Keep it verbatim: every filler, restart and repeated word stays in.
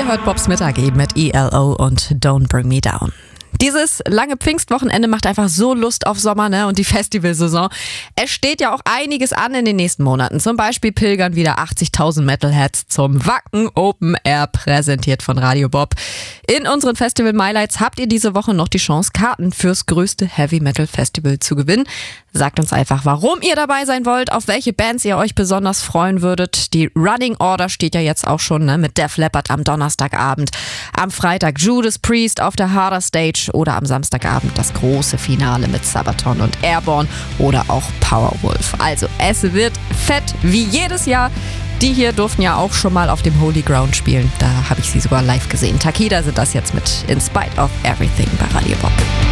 Ihr hört Bobs Mittag eben mit E L O und Don't Bring Me Down. Dieses lange Pfingstwochenende macht einfach so Lust auf Sommer, ne? Und die Festivalsaison. Es steht ja auch einiges an in den nächsten Monaten. Zum Beispiel pilgern wieder achtzigtausend Metalheads zum Wacken Open Air, präsentiert von Radio Bob. In unseren Festival Mylights habt ihr diese Woche noch die Chance, Karten fürs größte Heavy Metal Festival zu gewinnen. Sagt uns einfach, warum ihr dabei sein wollt, auf welche Bands ihr euch besonders freuen würdet. Die Running Order steht ja jetzt auch schon, ne? Mit Def Leppard am Donnerstagabend. Am Freitag Judas Priest auf der Harder Stage. Oder am Samstagabend das große Finale mit Sabaton und Airborne oder auch Powerwolf. Also es wird fett wie jedes Jahr. Die hier durften ja auch schon mal auf dem Holy Ground spielen. Da habe ich sie sogar live gesehen. Takida sind das jetzt mit In Spite of Everything bei Radio Bob.